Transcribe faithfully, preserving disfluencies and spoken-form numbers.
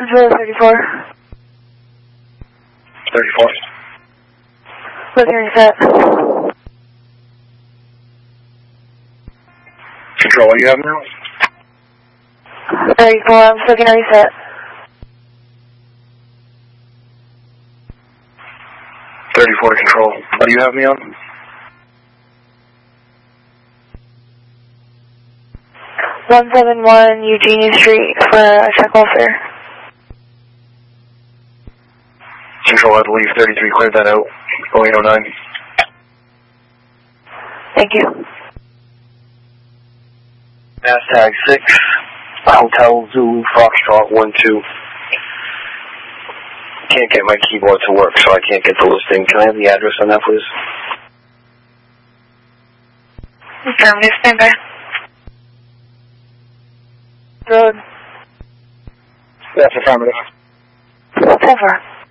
Control thirty-four. thirty-four. Looking reset. Control, what do you have now? thirty-four, I'm still going to reset. thirty-four, Control. What do you have me on? one seven one Eugenia Street for a check welfare. Control, I believe thirty-three cleared that out. oh eight oh nine. Thank you. Hashtag six, Hotel Zulu Foxtrot one two. Can't get my keyboard to work, so I can't get the listing. Can I have the address on that, please? Affirmative, standby. Road. That's affirmative. Over.